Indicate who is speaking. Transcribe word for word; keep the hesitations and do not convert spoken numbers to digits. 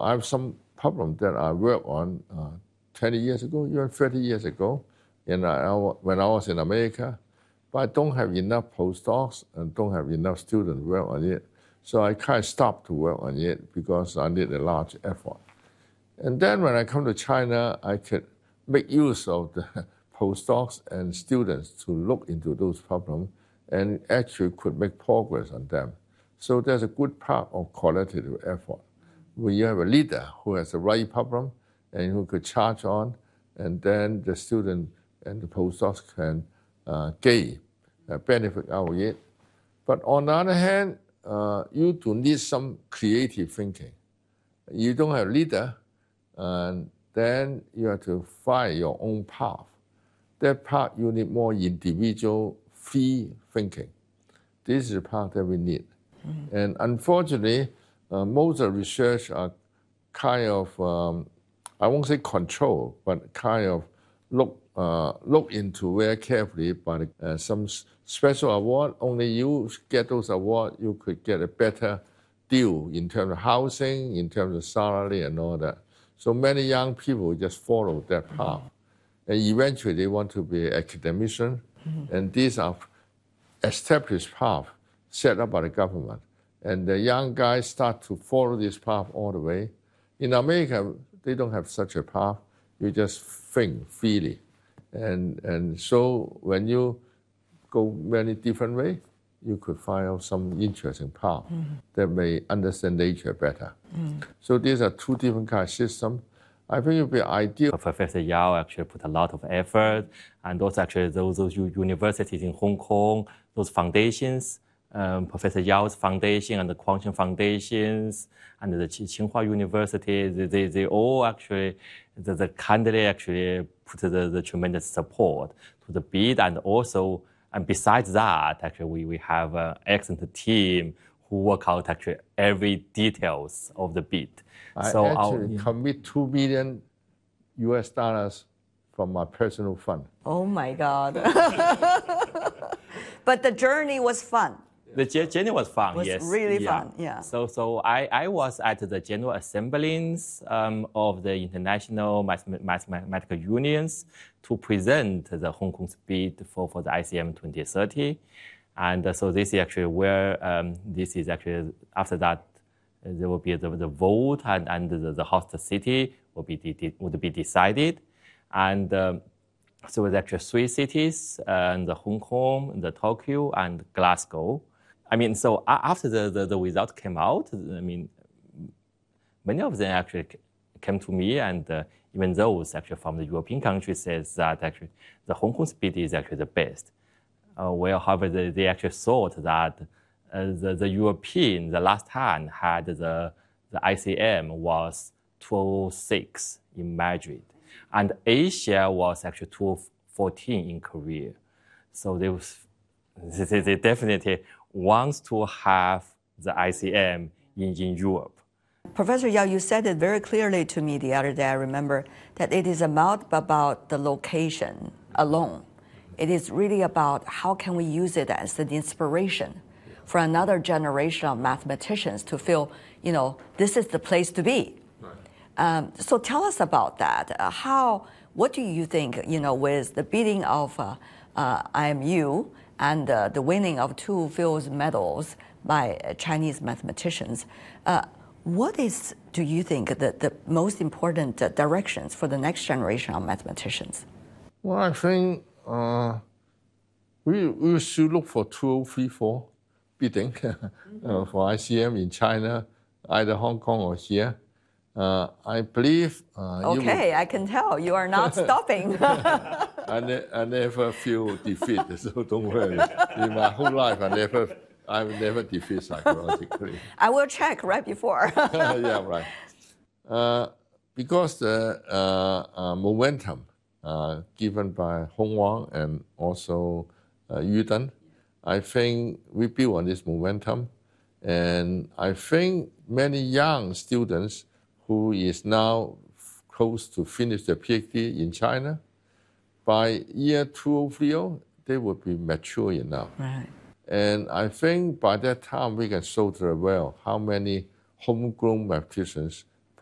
Speaker 1: I have some problem that I worked on uh, twenty years ago, even thirty years ago, and I, when I was in America, but I don't have enough postdocs and don't have enough students work on it. So I kind of stopped to work on it because I need a large effort. And then when I come to China, I could make use of the postdocs and students to look into those problems and actually could make progress on them. So there's a good part of qualitative effort. When you have a leader who has the right problem and who could charge on, and then the student and the postdocs can uh, gain uh, benefit out of it. But on the other hand, uh, you do need some creative thinking. You don't have a leader, and then you have to find your own path. That part you need more individual free thinking. This is the part that we need. Mm-hmm. And unfortunately, uh, most of the research are kind of, um, I won't say control, but kind of look uh, look into very carefully by uh, some special award. Only you get those awards, you could get a better deal in terms of housing, in terms of salary and all that. So many young people just follow that path. Mm-hmm. And eventually they want to be academician, mm-hmm. and these are established paths set up by the government. And the young guys start to follow this path all the way. In America, they don't have such a path. You just think freely. And, and so when you go many different ways, you could find out some interesting path mm-hmm. that may understand nature better. Mm-hmm. So these are two different kind of systems. I think it would be ideal.
Speaker 2: Professor Yao actually put a lot of effort, and also actually those, those universities in Hong Kong, those foundations, um, Professor Yao's foundation and the Kuang-Cheng foundations, and the Tsinghua University, they, they, they all actually, the, the kindly actually put the, the tremendous support to the bid, and also, and besides that, actually we, we have an excellent team who work out actually every details of the bid.
Speaker 1: I
Speaker 2: so
Speaker 1: actually
Speaker 2: yeah.
Speaker 1: commit two million U S dollars from my personal fund.
Speaker 3: Oh my God. But the journey was fun.
Speaker 2: The journey was fun,
Speaker 3: it was
Speaker 2: yes.
Speaker 3: really
Speaker 2: yeah.
Speaker 3: fun, yeah.
Speaker 2: So so I, I was at the General Assemblies um, of the International Mathematical Unions to present the Hong Kong's bid for, for the I C M twenty thirty. And uh, so this is actually where, um, this is actually, after that, uh, there will be the, the vote, and, and the, the host city will be, de- would be decided. And um, so it was actually three cities, uh, the Hong Kong, the Tokyo, and Glasgow. I mean, so after the, the, the result came out, I mean, many of them actually came to me, and uh, even those actually from the European countries says that actually the Hong Kong bid is actually the best. Uh, well, however, they, they actually thought that uh, the, the European, the last time had the, the I C M was two oh six in Madrid. And Asia was actually two oh fourteen in Korea. So they, was, they, they definitely want to have the I C M in, in Europe.
Speaker 3: Professor Yao, you said it very clearly to me the other day, I remember, that it is not about the location alone. It is really about how can we use it as an inspiration for another generation of mathematicians to feel, you know, this is the place to be. Right. Um, so tell us about that. Uh, how, what do you think, you know, with the beating of uh, uh, I M U and uh, the winning of two Fields medals by uh, Chinese mathematicians, uh, what is, do you think, the, the most important uh, directions for the next generation of mathematicians?
Speaker 1: Well, I think Uh, we, we should look for two oh three four bidding uh, for I C M in China, either Hong Kong or here. Uh, I believe... Uh,
Speaker 3: okay,
Speaker 1: will...
Speaker 3: I can tell you are not stopping.
Speaker 1: I, ne- I never feel defeat, so don't worry. In my whole life, I never, I've never defeated psychologically.
Speaker 3: I will check right before.
Speaker 1: Yeah, right. Uh, because the uh, uh, momentum Uh, given by Hong Wang and also uh, Yu Den. I think we build on this momentum, and I think many young students who is now close to finish their PhD in China, by year two oh three oh, they will be mature enough.
Speaker 3: Right.
Speaker 1: And I think by that time we can show to the world how many homegrown mathematicians